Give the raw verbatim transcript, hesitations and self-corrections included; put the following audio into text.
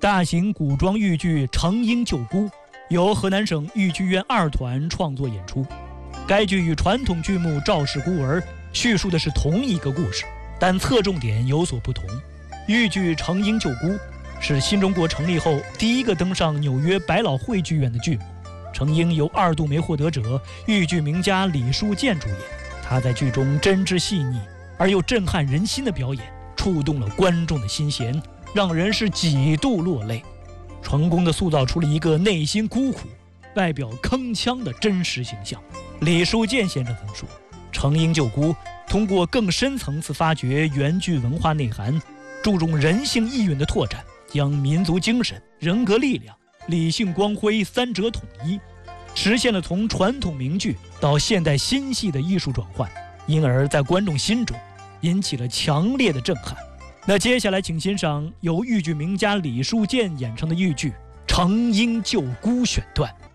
大型古装豫剧《程婴救姑》由河南省豫剧院二团创作演出。该剧与传统剧目《赵氏孤儿》叙述的是同一个故事，但侧重点有所不同。豫剧《程婴救姑》是新中国成立后第一个登上纽约百老汇剧院的剧目。程婴由二度梅获得者豫剧名家李树建主演，他在剧中真挚细腻而又震撼人心的表演，触动了观众的心弦，让人是几度落泪，成功地塑造出了一个内心孤苦、外表铿锵的真实形象。李树建先生曾说，程婴救姑通过更深层次发掘原剧文化内涵，注重人性意蕴的拓展，将民族精神、人格力量、理性光辉三者统一，实现了从传统名剧到现代新戏的艺术转换，因而在观众心中引起了强烈的震撼。那接下来请欣赏由豫剧名家李树建演唱的豫剧《程婴救姑》选段。